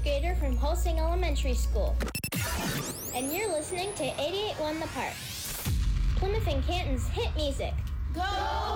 grader from Hosing Elementary School. And you're listening to 88.1 The Park, Plymouth and Canton's hit music. Go